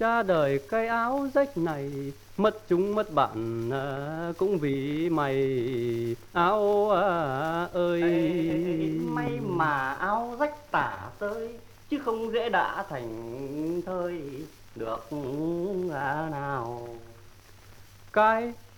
Cha đời cái áo rách này, mất chúng mất bạn cũng vì mày áo ơi. May mà áo rách tả tơi, chứ không dễ đã thành thơi được nào. Cái